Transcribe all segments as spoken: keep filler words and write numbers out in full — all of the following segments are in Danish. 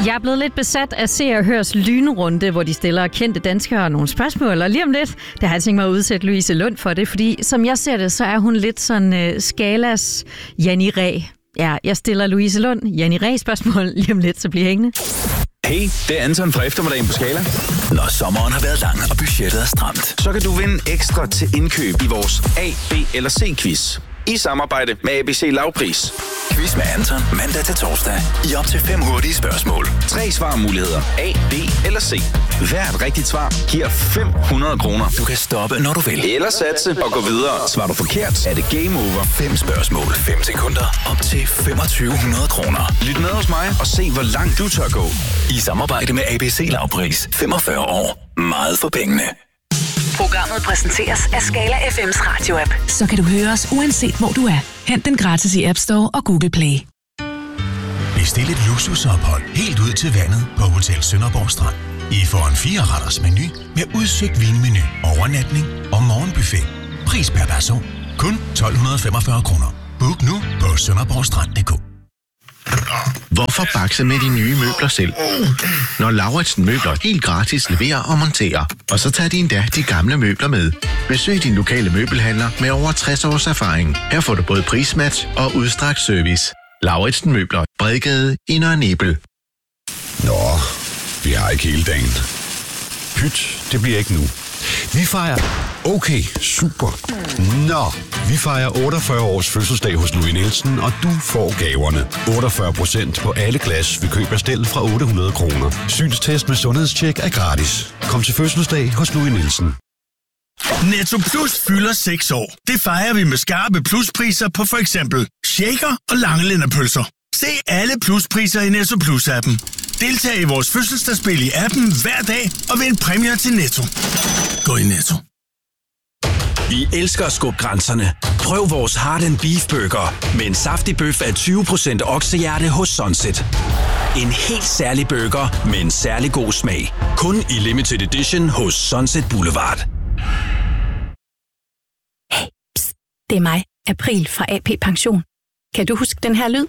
Jeg er blevet lidt besat af Se og Hørs lynrunde, hvor de stiller kendte danskere nogle spørgsmål. Og lige om lidt, der har jeg tænkt mig at udsætte Louise Lund for det, fordi som jeg ser det, så er hun lidt sådan uh, Skalas Janni Ræ. Ja, jeg stiller Louise Lund Janni Ræ spørgsmål lige om lidt, så bliver hængende. Hey, det er Anton fra eftermiddagen på Skala. Når sommeren har været lang og budgettet er stramt, Så kan du vinde ekstra til indkøb i vores A, B eller C-quiz. I samarbejde med A B C Lavpris. quiz med Anton mandag til torsdag i op til fem hurtige spørgsmål. Tre svarmuligheder. A, B eller C. Hvert rigtigt svar giver fem hundrede kroner. Du kan stoppe, når du vil. Eller satse og gå videre. Svarer du forkert, er det game over. Fem spørgsmål, fem sekunder, op til femogtyve hundrede kroner. Lyt med hos mig og se, hvor langt du tør gå. I samarbejde med A B C Lavpris. femogfyrre år. Meget for pengene. Programmet præsenteres af Skala F M's radio-app. Så kan du høre os uanset hvor du er. Hent den gratis i App Store og Google Play. Bestil et luksusophold helt ud til vandet på Hotel Sønderborg Strand. I får en fire-retters menu med udsøgt vinmenu, overnatning og morgenbuffet. Pris per person kun tolv femogfyrre kroner. Book nu på sønderborgstrand punktum d k. Hvorfor bakse med de nye møbler selv? Når Lauritsen Møbler helt gratis leverer og monterer, og så tager de endda de gamle møbler med. Besøg din lokale møbelhandler med over tres års erfaring. Her får du både prismatch og udstrakt service. Lauritsen Møbler, Bredgade i Nørre Nebel. Nå, vi har ikke hele dagen. Pyt, det bliver ikke nu. Vi fejrer... Okay, super. Nå, vi fejrer otteogfyrre års fødselsdag hos Louis Nielsen, og du får gaverne. otteogfyrre procent på alle glas ved køb af stel fra otte hundrede kroner. Synstest med sundhedstjek er gratis. Kom til fødselsdag hos Louis Nielsen. Netto Plus fylder seks år. Det fejrer vi med skarpe pluspriser på for eksempel shaker og langelænderpølser. Se alle pluspriser i Netto Plus-appen. Deltag i vores fødselsdagsspil i appen hver dag og vind præmier til Netto. Gå i Netto. Vi elsker at skubbe grænserne. Prøv vores Heart and Beef Burger med en saftig bøf af tyve procent oksehjerte hos Sunset. En helt særlig burger med en særlig god smag. Kun i limited edition hos Sunset Boulevard. Hey, pst, det er mig, April fra A P Pension. Kan du huske den her lyd?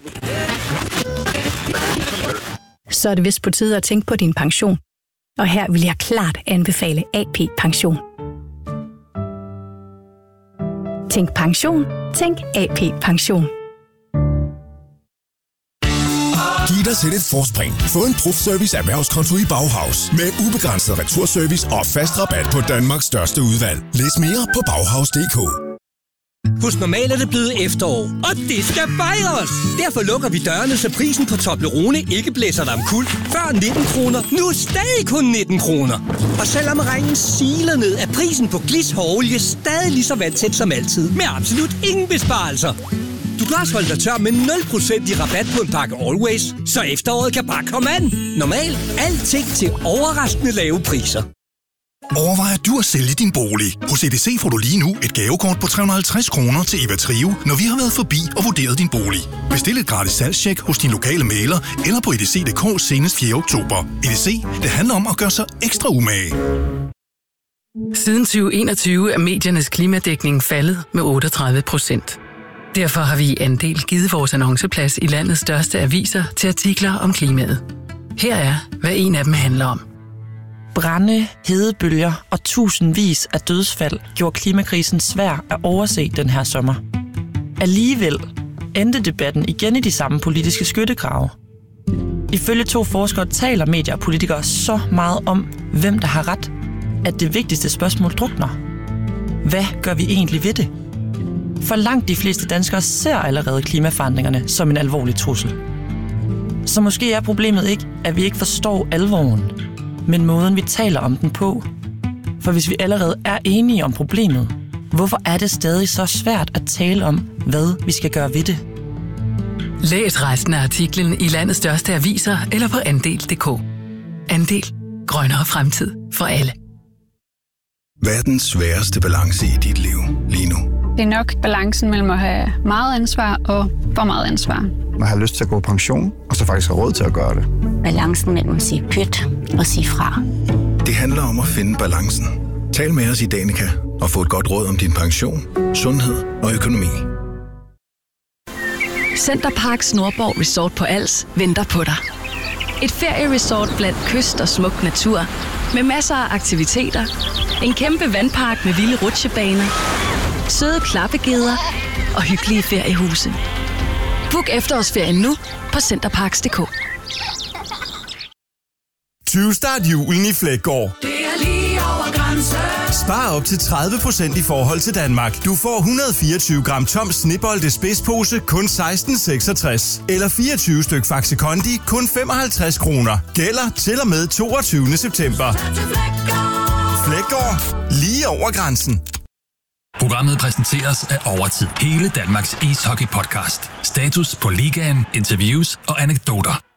Så er det vist på tide at tænke på din pension. Og her vil jeg klart anbefale A P Pension. Tænk pension. Tænk A P Pension. Giv dig selv et forspring. Få en Prof-service erhvervskonto i Bauhaus. Med ubegrænset returservice og fast rabat på Danmarks største udvalg. Læs mere på bauhaus punktum d k. Hos Normal er det blevet efterår, og det skal fejres! Derfor lukker vi dørene, så prisen på Toblerone ikke blæser dig omkuld. Før nitten kroner, nu stadig kun nitten kroner. Og selvom regnen siler ned, er prisen på Glis hårolie stadig lige så vandtæt som altid. Med absolut ingen besparelser. Du kan også holde dig tør med nul procent i rabat på en pakke Always, så efteråret kan bare komme an. Normal. Alting til overraskende lave priser. Overvejer du at sælge din bolig? Hos E D C får du lige nu et gavekort på tre hundrede og halvtreds kroner til Eva Trio, når vi har været forbi og vurderet din bolig. Bestil et gratis salgstjek hos din lokale mægler eller på edc punktum d k senest fjerde oktober. E D C, det handler om at gøre sig ekstra umage. Siden tyve enogtyve er mediernes klimadækning faldet med otteogtredive procent. Derfor har vi i Andel givet vores annonceplads i landets største aviser til artikler om klimaet. Her er, hvad en af dem handler om. Brande, hedebølger og tusindvis af dødsfald gjorde klimakrisen svær at overse den her sommer. Alligevel endte debatten igen i de samme politiske skyttegrave. Ifølge to forskere taler medier og politikere så meget om, hvem der har ret, at det vigtigste spørgsmål drukner. Hvad gør vi egentlig ved det? For langt de fleste danskere ser allerede klimaforandringerne som en alvorlig trussel. Så måske er problemet ikke, at vi ikke forstår alvoren, men måden vi taler om den på. For hvis vi allerede er enige om problemet, hvorfor er det stadig så svært at tale om, hvad vi skal gøre ved det? Læs resten af artiklen i landets største aviser eller på andel punktum d k. Andel. Grønnere fremtid for alle. Hvad er den sværeste balance i dit liv lige nu? Det er nok balancen mellem at have meget ansvar og for meget ansvar. Man har lyst til at gå på pension, og så faktisk have råd til at gøre det. Balancen mellem at sige pyt og sige fra. Det handler om at finde balancen. Tal med os i Danica og få et godt råd om din pension, sundhed og økonomi. Center Parcs Nordborg Resort på Als venter på dig. Et ferieresort blandt kyst og smuk natur. Med masser af aktiviteter. En kæmpe vandpark med vilde rutsjebaner. Søde klappegeder og hyggelige feriehuse. Book efterårsferien nu på Centerparks punktum d k. tyve start julen i Fleggaard. Det er lige over grænsen. Spar op til tredive procent i forhold til Danmark. Du får et hundrede og fireogtyve gram tom Snibolde spidspose kun seksten seksogtres. Eller fireogtyve styk Faxe Kondi kun femoghalvtreds kroner. Gælder til og med toogtyvende september. Fleggaard. Lige over grænsen. Programmet præsenteres af Overtid. Hele Danmarks ishockey-podcast. Status på ligaen, interviews og anekdoter.